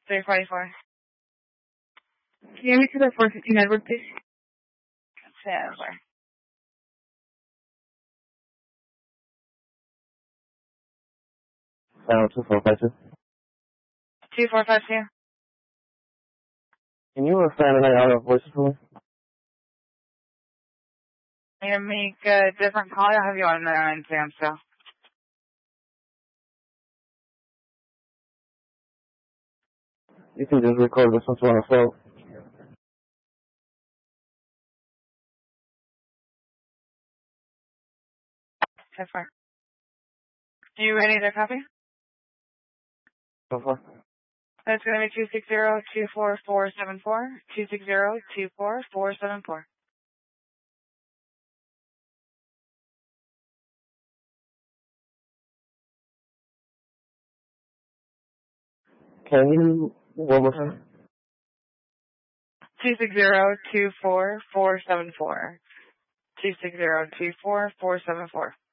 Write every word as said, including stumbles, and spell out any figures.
three forty-four. Can you get me to the four fifteen Edward, please? Say Edward. Sound two four five two. two four five two. Can you assign an out of voices for me? I'm going to make a different call. I'll have you on there on Sam, so. You can just record this one to on the phone. That's fine. You ready to copy? So far. That's going to be two six zero, two four four seven four, two six zero, two four four seven four. Can you, one more time? two six zero, two four four seven four. two six zero, two four four seven four.